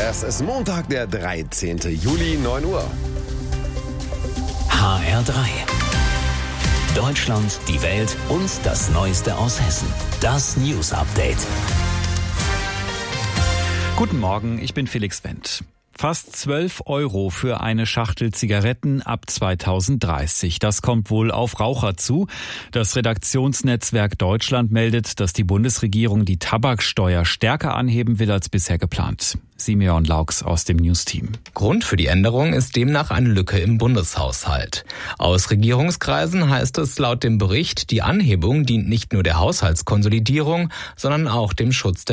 Es ist Montag, der 13. Juli, 9 Uhr. HR3. Deutschland, die Welt und das Neueste aus Hessen. Das News Update. Guten Morgen, ich bin Felix Wendt. Fast 12 € für eine Schachtel Zigaretten ab 2030. Das kommt wohl auf Raucher zu. Das Redaktionsnetzwerk Deutschland meldet, dass die Bundesregierung die Tabaksteuer stärker anheben will als bisher geplant. Simeon Laux aus dem News-Team. Grund für die Änderung ist demnach eine Lücke im Bundeshaushalt. Aus Regierungskreisen heißt es laut dem Bericht, die Anhebung dient nicht nur der Haushaltskonsolidierung, sondern auch dem Schutz der